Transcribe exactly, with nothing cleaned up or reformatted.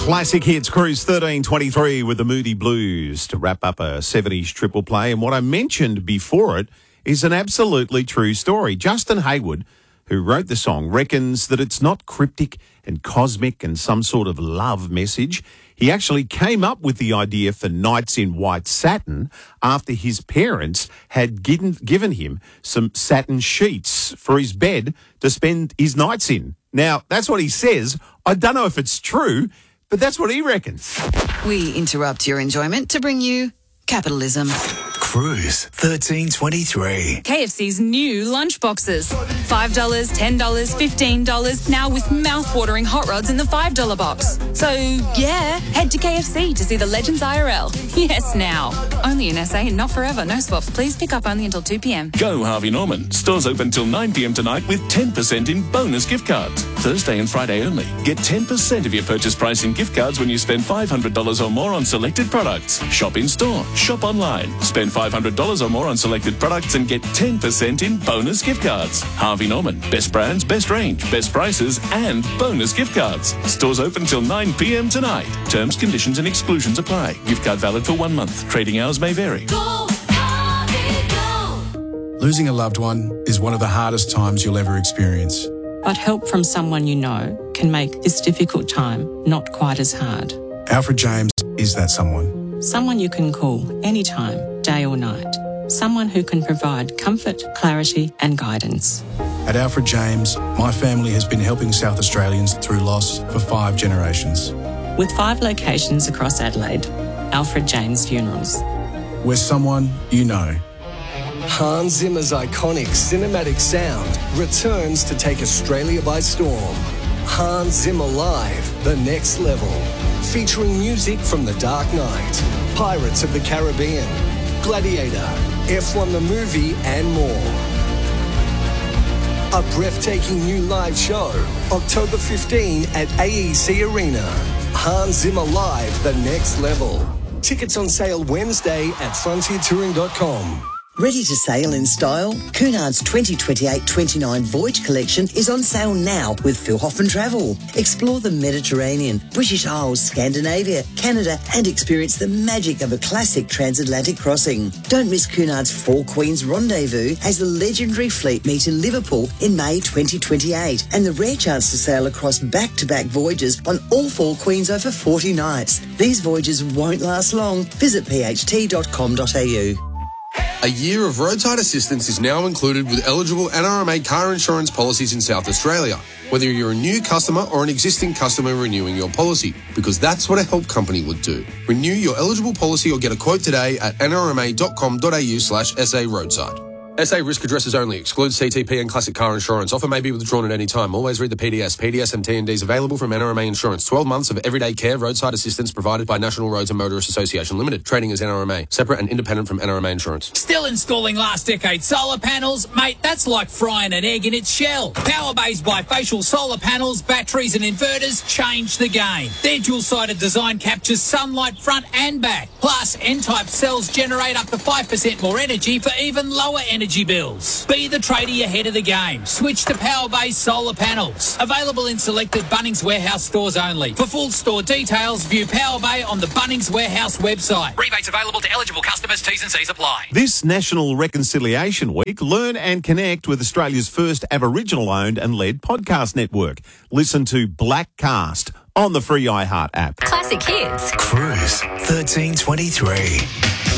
Classic Hits Cruise thirteen twenty-three with the Moody Blues to wrap up a seventies triple play. And what I mentioned before it is an absolutely true story. Justin Hayward, who wrote the song, reckons that it's not cryptic and cosmic and some sort of love message. He actually came up with the idea for Nights in White Satin after his parents had given, given him some satin sheets for his bed to spend his nights in. Now, that's what he says. I don't know if it's true, but that's what he reckons. We interrupt your enjoyment to bring you capitalism. Cruise thirteen twenty-three. K F C's new lunchboxes. five dollars, ten dollars, fifteen dollars, now with mouth-watering hot rods in the five dollar box. So, yeah, head to K F C to see the Legends I R L. Yes, now. Only in S A and not forever. No swaps. Please pick up only until two p.m. Go Harvey Norman. Stores open till nine p.m. tonight with ten percent in bonus gift cards. Thursday and Friday only. Get ten percent of your purchase price in gift cards when you spend five hundred dollars or more on selected products. Shop in store. Shop online. Spend five hundred dollars or more on selected products and get ten percent in bonus gift cards. Harvey Norman. Best brands, best range, best prices, and bonus gift cards. Stores open till nine p.m. tonight. Terms, conditions, and exclusions apply. Gift card valid for one month. Trading hours may vary. Go, Harvey, go. Losing a loved one is one of the hardest times you'll ever experience. But help from someone you know can make this difficult time not quite as hard. Alfred James is that someone. Someone you can call anytime, day or night. Someone who can provide comfort, clarity and guidance. At Alfred James, my family has been helping South Australians through loss for five generations. With five locations across Adelaide, Alfred James Funerals. We're someone you know. Hans Zimmer's iconic cinematic sound returns to take Australia by storm. Hans Zimmer Live, The Next Level. Featuring music from The Dark Knight, Pirates of the Caribbean, Gladiator, F one the Movie, and more. A breathtaking new live show, October fifteenth at A E C Arena. Hans Zimmer Live, The Next Level. Tickets on sale Wednesday at frontier touring dot com. Ready to sail in style? Cunard's twenty twenty-eight twenty-nine Voyage Collection is on sale now with Phil Hoffman Travel. Explore the Mediterranean, British Isles, Scandinavia, Canada and experience the magic of a classic transatlantic crossing. Don't miss Cunard's Four Queens Rendezvous as the legendary fleet meet in Liverpool in May twenty twenty-eight and the rare chance to sail across back-to-back voyages on all Four Queens over forty nights. These voyages won't last long. Visit p h t dot com dot a u. A year of roadside assistance is now included with eligible N R M A car insurance policies in South Australia, whether you're a new customer or an existing customer renewing your policy, because that's what a help company would do. Renew your eligible policy or get a quote today at n r m a dot com dot a u slash s a roadside. S A risk addresses only. Excludes C T P and classic car insurance. Offer may be withdrawn at any time. Always read the P D S. P D S and T and Ds available from N R M A Insurance. twelve months of everyday care roadside assistance provided by National Roads and Motorists Association Limited. Trading as N R M A. Separate and independent from N R M A Insurance. Still installing last decade solar panels? Mate, that's like frying an egg in its shell. Powerbay's bifacial solar panels, batteries and inverters change the game. Their dual-sided design captures sunlight front and back. Plus, N-type cells generate up to five percent more energy for even lower energy bills. Be the tradie ahead of the game. Switch to Powerbase solar panels. Available in selected Bunnings Warehouse stores only. For full store details, view Powerbay on the Bunnings Warehouse website. Rebates available to eligible customers. T's and C's apply. This National Reconciliation Week, learn and connect with Australia's first Aboriginal-owned and led podcast network. Listen to Blackcast on the free iHeart app. Classic Hits. Cruise thirteen twenty-three.